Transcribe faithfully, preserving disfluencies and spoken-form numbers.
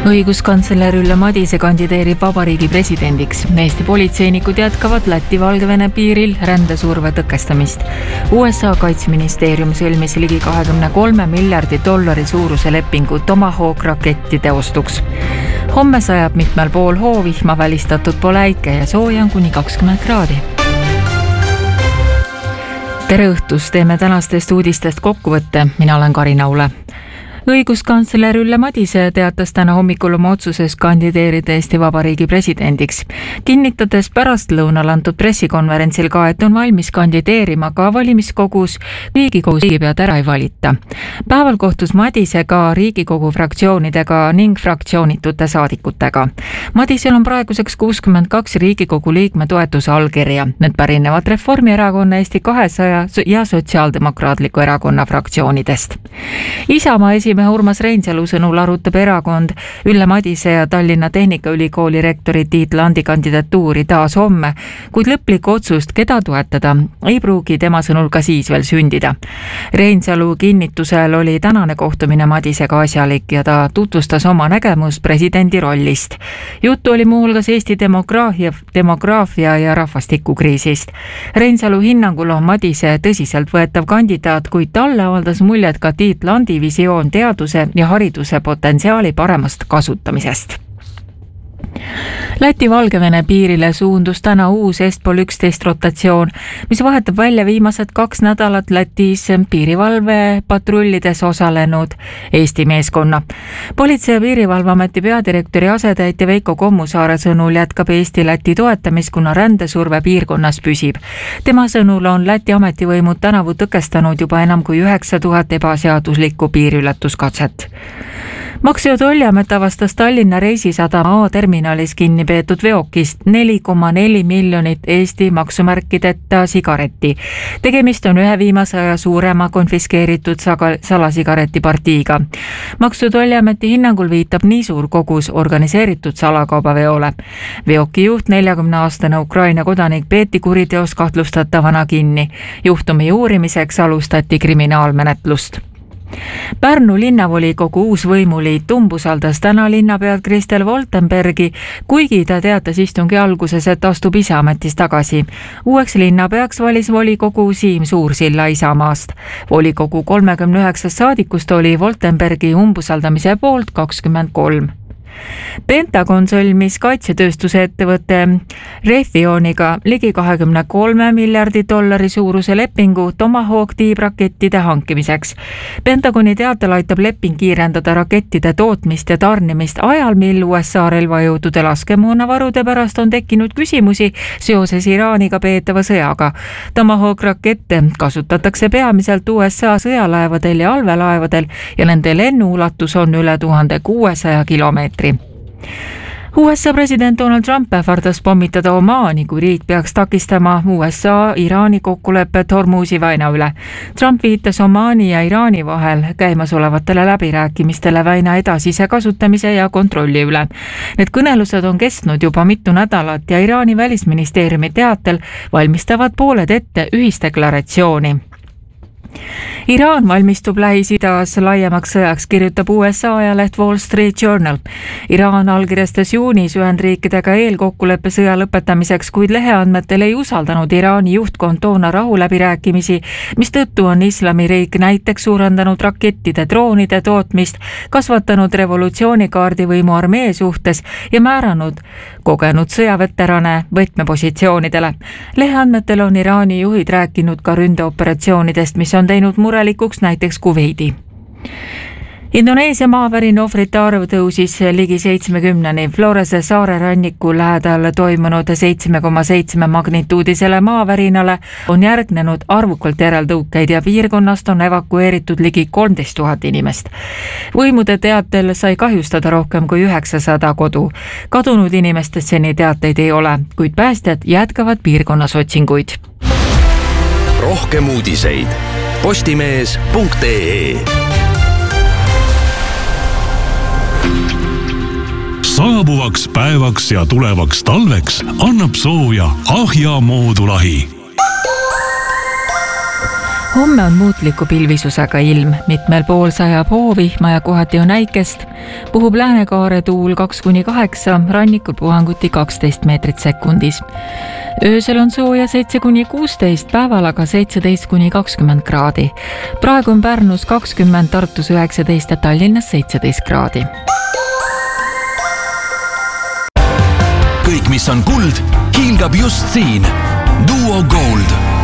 Õiguskantsler Ülle Madise kandideerib vabariigi presidendiks. Eesti politseinikud jätkavad Läti-Valgevene piiril rändesurve tõkestamist. U S A kaitseministeerium sõlmis ligi kahekümne kolme miljardi dollari suuruse lepingu Tomahawk rakettide ostuks. Homme sajab mitmel pool hoovihma, välistatud pole äike ja sooja on kuni kakskümmend kraadi. Tere õhtust, teeme tänastest uudistest kokkuvõtte. Mina olen Karin Aule. Õiguskantsler Ülle Madise teatas täna hommikul oma otsuses kandideerida Eesti Vabariigi presidendiks. Kinnitades pärastlõunal antud pressikonverentsil ka, et on valmis kandideerima ka valimiskogus, Riigikogus riigipead ära ei valita. Päeval kohtus Madise ka Riigikogu fraktsioonidega ning fraktsioonitute saadikutega. Madisel on praeguseks kuuskümmend kaks Riigikogu liikme toetuse allkirja. Need pärinevad Reformierakonna, Eesti kahesaja ja Sotsiaaldemokraatliku erakonna fraktsioonidest. Isamaa esi Urmas Reinsalu sõnul arutab erakond Ülle Madise ja Tallinna Tehnikaülikooli rektori Tiit Landi kandidatuuri taas homme, kuid lõplikku otsust, keda toetada, ei pruugi tema sõnul ka siis veel sündida. Reinsalu kinnitusel oli tänane kohtumine Madisega asjalik ja ta tutvustas oma nägemust presidendi rollist. Juttu oli muuhulgas Eesti demograafia, demograafia ja rahvastikukriisist. Reinsalu hinnangul on Madise tõsiselt võetav kandidaat, kuid talle avaldas muljet ka Tiit Landi visioon teaduse ja hariduse potentsiaali paremast kasutamisest. Läti-Valgevene piirile suundus täna uus Estpol üksteist rotatsioon, mis vahetab välja viimased kaks nädalat Lätis piirivalve patrullides osalenud Eesti meeskonna. Politsei- ja piirivalveameti peadirektori asetäitja Veiko Kommusaare sõnul jätkab Eesti Läti toetamist, kuna rändesurve piirkonnas püsib. Tema sõnul on Läti ametivõimud tänavu tõkestanud juba enam kui üheksa tuhat ebaseaduslikku piiriületuskatset. Maksu- ja Tolliamet avastas Tallinna Reisisadama A terminalis kinni peetud veokist neli koma neli miljonit Eesti maksumärkideta sigaretti. Tegemist on ühe viimase aja suurema konfiskeeritud salasigareti partiiga. Maksu- ja Tolliameti hinnangul viitab nii suur kogus organiseeritud salakaubaveole. Veoki juht, neljakümneaastane Ukraina kodanik, peeti kuriteos kahtlustatavana kinni. Juhtumi uurimiseks alustati kriminaalmenetlust. Pärnu linnavolikogu uus võimuliit umbusaldas täna linnapead Kristel Woltenbergi, kuigi ta teatas istungi alguses, et astub ise ametist tagasi. Uueks linnapeaks valis volikogu Siim Suursilla Isamaast. Volikogu kolmekümne üheksast saadikust oli Woltenbergi umbusaldamise poolt kakskümmend kolm. Pentagon sõlmis kaitsetööstuse ettevõtte Raytheoniga ligi kahekümne kolme miljardi dollari suuruse lepingu Tomahawk tiibrakettide hankimiseks. Pentagoni teatel aitab leping kiirendada rakettide tootmist ja tarnimist ajal, mil U S A relvajõudude laskemoonavarude pärast on tekkinud küsimusi seoses Iraaniga peetava sõjaga. Tomahawk rakette kasutatakse peamiselt U S A sõjalaevadel ja allveelaevadel ja nende lennuulatus on üle tuhande kuuesaja kilomeetri. U S A president Donald Trump ähvardas pommitada Omaani, kui riik peaks takistama U S A Iraani kokkulepet Hormuzi väina üle. Trump viitas Omaani ja Iraani vahel käimasolevatele läbirääkimistele väina edasise kasutamise ja kontrolli üle. Need kõnelused on kestnud juba mitu nädalat ja Iraani välisministeeriumi teatel valmistavad pooled ette ühisdeklaratsiooni. Iraan valmistub Lähis-Idas laiemaks sõjaks, kirjutab U S A ajaleht Wall Street Journal. Iraan allkirjastas juunis Ühendriikidega eelkokkuleppe sõja lõpetamiseks, kuid leheandmetel ei usaldanud Iraani juhtkond toona rahuläbirääkimisi, mistõttu on Islamiriik näiteks suurendanud rakettide, droonide tootmist, kasvatanud revolutsioonikaardivõimu armee suhtes ja määranud kogenud sõjaveterane võtmepositsioonidele. Leheandmetel on Iraani juhid rääkinud ka ründeoperatsioonidest, mis on teinud murelikuks näiteks Kuveidi. Indoneesia maavärina ohvrite arv tõusis ligi seitsmekümneni. Florese saare ranniku lähedal toimunud seitse koma seitse magnituudisele maavärinale on järgnenud arvukalt järeltõukeid ja piirkonnast on evakueeritud ligi kolmteist tuhat inimest. Võimude teatel sai kahjustada rohkem kui üheksasada kodu. Kadunud inimestest seni teateid ei ole, kuid päästjad jätkavad piirkonnas otsinguid. Rohkem uudiseid postimees punkt ee. Saabuvaks päevaks ja tulevaks talveks annab sooja Ahja moodulahi. homme on muutliku pilvisusega ilm, mitmel pool sajab hoovihma ja kohati on äikest. Puhub läänekaare tuul kaks kuni kaheksa, rannikul puhanguti kaksteist meetrit sekundis. Öösel on sooja seitse kuni kuusteist, päeval aga seitseteist kuni kakskümmend kraadi. Praegu on Pärnus kakskümmend, Tartus üheksateist ja Tallinnas seitseteist kraadi. Kõik, mis on kuld, hiilgab just siin. Duo Gold.